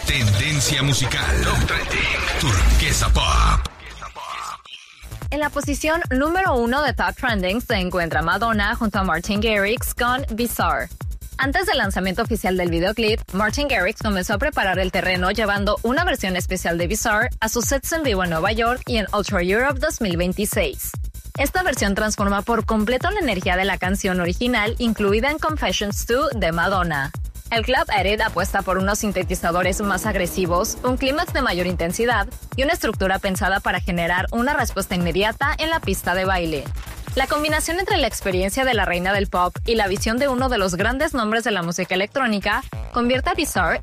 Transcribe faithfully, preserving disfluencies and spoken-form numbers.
Tendencia musical. Top Trending. Turquesa Pop. En la posición número uno de Top Trending se encuentra Madonna junto a Martin Garrix con Bizarre. Antes del lanzamiento oficial del videoclip, Martin Garrix comenzó a preparar el terreno llevando una versión especial de Bizarre a sus sets en vivo en Nueva York y en Ultra Europe dos mil veintiséis. Esta versión transforma por completo la energía de la canción original incluida en Confessions dos de Madonna. El Club Edit apuesta por unos sintetizadores más agresivos, un clímax de mayor intensidad y una estructura pensada para generar una respuesta inmediata en la pista de baile. La combinación entre la experiencia de la reina del pop y la visión de uno de los grandes nombres de la música electrónica convierte a Bizarre